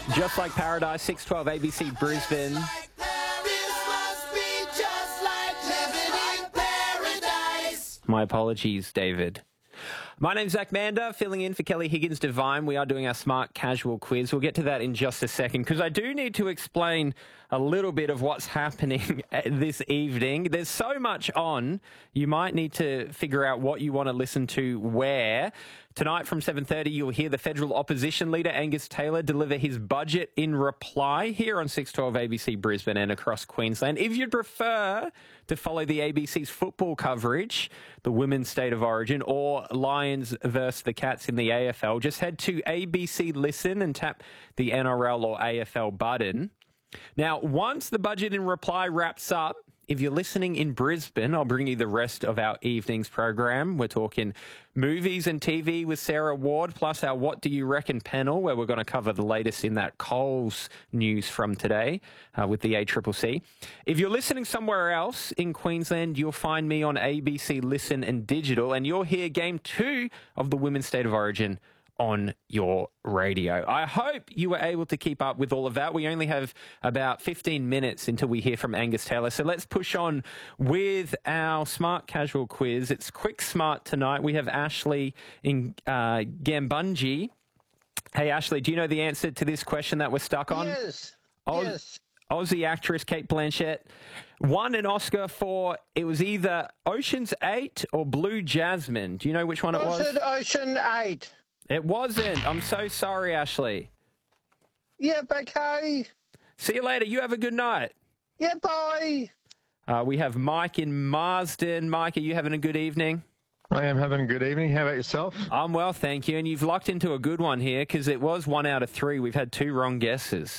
Just Like Paradise, 612 ABC Brisbane. My apologies, David. My name's Zach Mander, filling in for Kelly Higgins-Devine. We are doing our smart casual quiz. We'll get to that in just a second because I do need to explain a little bit of what's happening this evening. There's so much on, you might need to figure out what you want to listen to where. Tonight from 7:30, you'll hear the federal opposition leader, Angus Taylor, deliver his budget in reply here on 612 ABC Brisbane and across Queensland. If you'd prefer to follow the ABC's football coverage, the Women's State of Origin, or Lions versus the Cats in the AFL, just head to ABC Listen and tap the NRL or AFL button. Now, once the budget in reply wraps up, if you're listening in Brisbane, I'll bring you the rest of our evening's program. We're talking movies and TV with Sarah Ward, plus our What Do You Reckon panel, where we're going to cover the latest in that Coles news from today with the ACCC. If you're listening somewhere else in Queensland, you'll find me on ABC Listen and Digital, and you'll hear Game 2 of the Women's State of Origin on your radio. I hope you were able to keep up with all of that. We only have about 15 minutes until we hear from Angus Taylor. So let's push on with our smart casual quiz. It's quick smart tonight. We have Ashley in Gambungie. Hey, Ashley, do you know the answer to this question that we're stuck on? Yes. Yes. Aussie actress Kate Blanchett won an Oscar for, it was either Ocean's 8 or Blue Jasmine. Do you know which one it was? Was it Ocean 8? It wasn't. I'm so sorry, Ashley. Yep, okay. See you later. You have a good night. Yeah, bye. We have Mike in Marsden. Mike, are you having a good evening? I am having a good evening. How about yourself? I'm well, thank you. And you've locked into a good one here because it was 1 out of 3. We've had 2 wrong guesses.